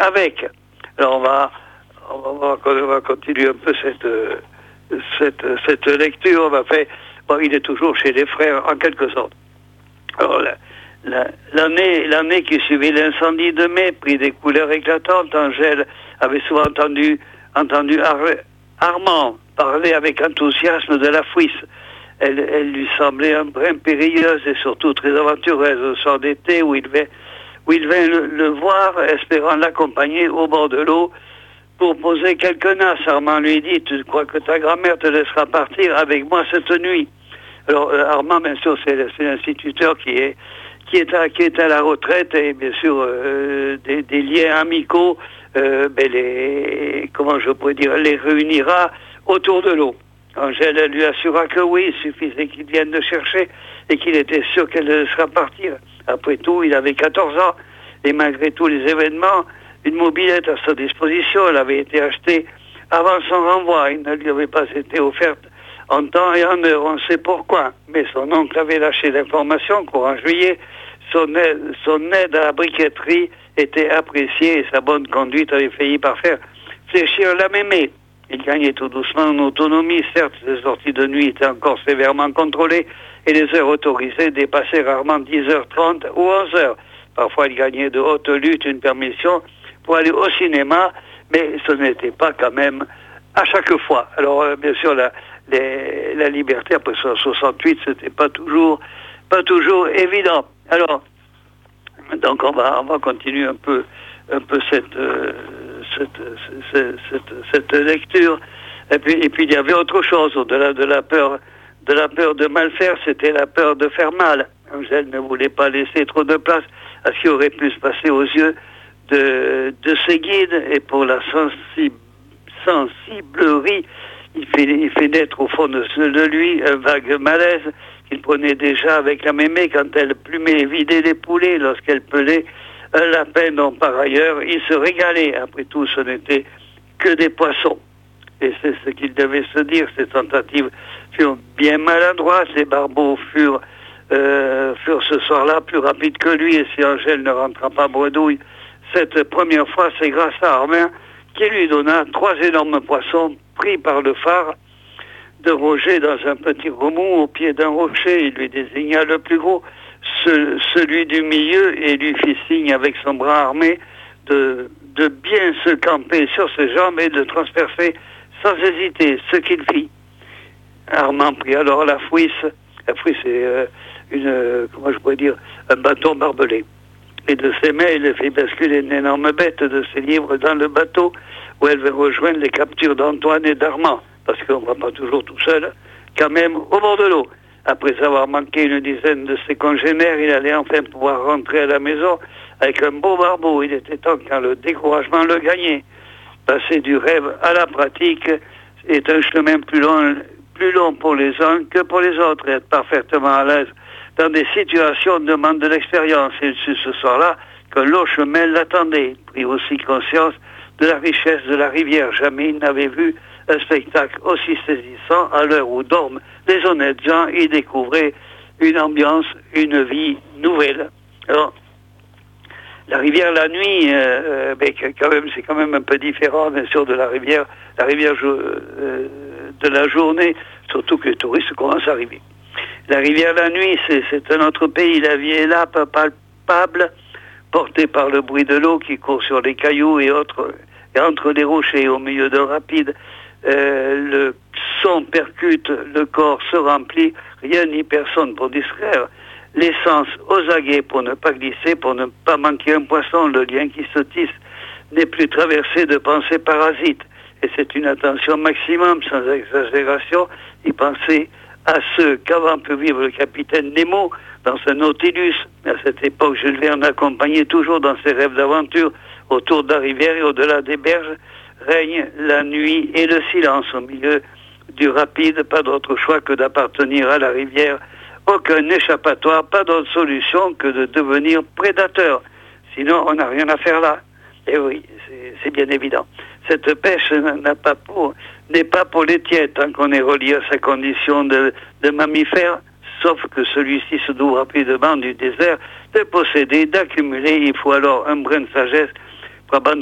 avec. Alors on va continuer un peu cette lecture. Il est toujours chez les frères en quelque sorte. Alors l'année qui suivait l'incendie de mai prit des couleurs éclatantes. Angèle avait souvent entendu Armand parler avec enthousiasme de la Fouisse. Elle lui semblait un brin périlleuse et surtout très aventureuse au soir d'été où il vint le voir, espérant l'accompagner au bord de l'eau pour poser quelques nasses. Armand lui dit: tu crois que ta grand-mère te laissera partir avec moi cette nuit? Alors Armand, bien sûr, c'est l'instituteur qui est à la retraite, et bien sûr des liens amicaux, comment je pourrais dire, les réunira autour de l'eau. Angèle lui assura que oui, il suffisait qu'il vienne le chercher et qu'il était sûr qu'elle le laissera partir. Après tout, il avait 14 ans et malgré tous les événements, une mobilette à sa disposition. Elle avait été achetée avant son renvoi. Il ne lui avait pas été offerte en temps et en heure. On sait pourquoi. Mais son oncle avait lâché l'information qu'en juillet, son aide à la briqueterie était appréciée et sa bonne conduite avait failli par faire fléchir la mémé. Il gagnait tout doucement en autonomie. Certes, les sorties de nuit étaient encore sévèrement contrôlées et les heures autorisées dépassaient rarement 10h30 ou 11h. Parfois, il gagnait de haute lutte une permission pour aller au cinéma, mais ce n'était pas quand même à chaque fois. Alors, bien sûr, la liberté après 68, c'était pas toujours évident. Alors, donc on va continuer un peu cette lecture. Et puis il y avait autre chose au-delà de la peur de mal faire, c'était la peur de faire mal. Angèle ne voulait pas laisser trop de place à ce qui aurait pu se passer aux yeux de ses guides, et pour la sensiblerie, il fait naître au fond de lui un vague malaise qu'il prenait déjà avec la mémé quand elle plumait et vidait les poulets, lorsqu'elle pelait un lapin dont par ailleurs il se régalait. Après tout, ce n'était que des poissons. Et c'est ce qu'il devait se dire. Ces tentatives furent bien maladroites. Les barbeaux furent ce soir-là plus rapides que lui, et si Angèle ne rentra pas bredouille cette première fois, c'est grâce à Armin qui lui donna 3 énormes poissons pris par le phare de Roger dans un petit remous au pied d'un rocher. Il lui désigna le plus gros, celui du milieu, et lui fit signe avec son bras armé de bien se camper sur ses jambes et de transpercer sans hésiter, ce qu'il fit. Armand prit alors la fouisse. La fouisse, c'est un bâton barbelé. Et de ses mains, il fit basculer une énorme bête de ses livres dans le bateau où elle va rejoindre les captures d'Antoine et d'Armand, parce qu'on ne va pas toujours tout seul, quand même au bord de l'eau. Après avoir manqué une dizaine de ses congénères, il allait enfin pouvoir rentrer à la maison avec un beau barbeau. Il était temps quand le découragement le gagnait. Passer du rêve à la pratique est un chemin plus long pour les uns que pour les autres. Et être parfaitement à l'aise dans des situations demande de l'expérience. Et c'est ce soir-là qu'un long chemin l'attendait. Il prit aussi conscience de la richesse de la rivière. Jamais il n'avait vu un spectacle aussi saisissant à l'heure où dorment les honnêtes gens. Il découvrait une ambiance, une vie nouvelle. Alors, la rivière la nuit, c'est quand même un peu différent, bien sûr, de la rivière de la journée, surtout que les touristes commencent à arriver. La rivière la nuit, c'est un autre pays. La vie est là, palpable, portée par le bruit de l'eau qui court sur les cailloux et entre les rochers. Au milieu d'un rapide, le son percute, le corps se remplit, rien ni personne pour distraire. L'essence aux aguets pour ne pas glisser, pour ne pas manquer un poisson. Le lien qui se tisse n'est plus traversé de pensées parasites. Et c'est une attention maximum, sans exagération, y penser à ce qu'avant pu vivre le capitaine Nemo dans un Nautilus. À cette époque, Jules Verne accompagnait toujours dans ses rêves d'aventure autour de la rivière et au-delà des berges règne la nuit et le silence. Au milieu du rapide, pas d'autre choix que d'appartenir à la rivière. Aucun échappatoire, pas d'autre solution que de devenir prédateur. Sinon, on n'a rien à faire là. Et oui, c'est bien évident. Cette pêche n'est pas pour les tièdes tant qu'on est relié à sa condition de mammifère, sauf que celui-ci se doit rapidement du désert de posséder, d'accumuler. Il faut alors un brin de sagesse pour abandonner